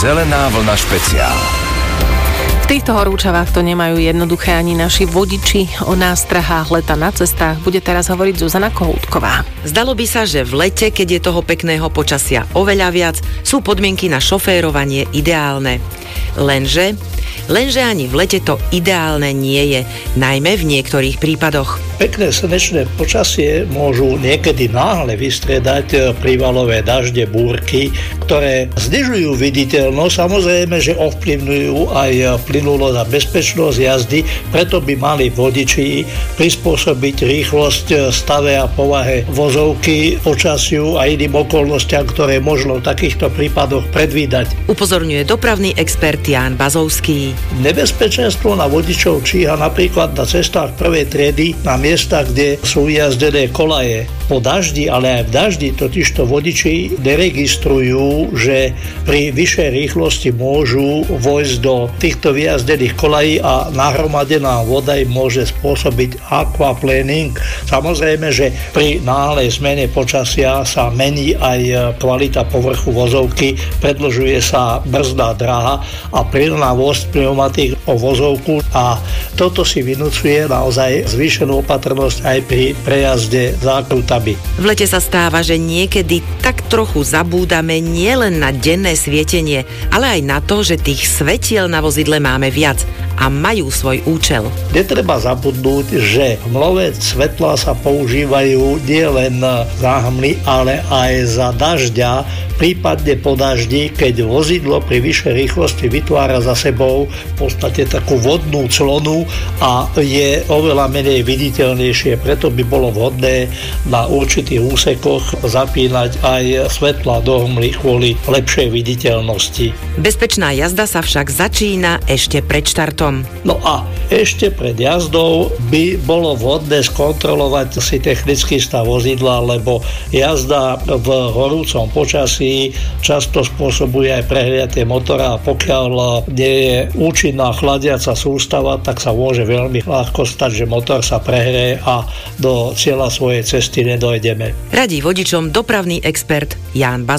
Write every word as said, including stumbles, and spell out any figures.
Zelená vlna špeciál. V týchto horúčavách to nemajú jednoduché ani naši vodiči. O nástrahách leta na cestách bude teraz hovoriť Zuzana Kohútková. Zdalo by sa, že v lete, keď je toho pekného počasia oveľa viac, sú podmienky na šoférovanie ideálne. Lenže, lenže ani v lete to ideálne nie je, najmä v niektorých prípadoch. Pekné slnečné počasie môžu niekedy náhle vystriedať prívalové dažde, búrky, ktoré znižujú viditeľnosť, samozrejme, že ovplyvňujú aj plynulosť a bezpečnosť jazdy, preto by mali vodiči prispôsobiť rýchlosť stave a povahe vozovky, počasiu a iným okolnostiam, ktoré možno v takýchto prípadoch predvídať. Upozorňuje dopravný expert Ján Bazovský. Nebezpečenstvo na vodičov číha napríklad na cestách prvej triedy, na miestach, kde sú jazdené kolaje. Po daždi, ale aj v daždi totižto vodiči neregistrujú, že pri vyššej rýchlosti môžu vojsť do týchto vyjazdených kolají a nahromadená voda im môže spôsobiť aquaplaning. Samozrejme, že pri náhlej zmene počasia sa mení aj kvalita povrchu vozovky, predĺžuje sa brzdná dráha a plynovosť pneumatík o vozovku a toto si vynúcuje naozaj zvýšenú opatrnosť aj pri prejazde zákrutami. V lete sa stáva, že niekedy tak trochu zabúdame nielen na denné svietenie, ale aj na to, že tých svetiel na vozidle máme viac a majú svoj účel. Netreba zabudnúť, že hmlové svetlá sa používajú nielen za hmly, ale aj za dažďa, prípadne po daždi, keď vozidlo pri vyššej rýchlosti vytvára za sebou v podstate takú vodnú clonu a je oveľa menej viditeľnejšie. Preto by bolo vhodné na určitých úsekoch zapínať aj svetlá do hmly kvôli lepšej viditeľnosti. Bezpečná jazda sa však začína ešte pred štartom. No a ešte pred jazdou by bolo vhodné skontrolovať si technický stav vozidla, lebo jazda v horúcom počasí často spôsobuje aj prehriatie motora a pokiaľ nie je účinná chladiaca sústava, tak sa môže veľmi ľahko stať, že motor sa prehrie a do cieľa svojej cesty nedojdeme. Radí vodičom dopravný expert Ján Bazovský.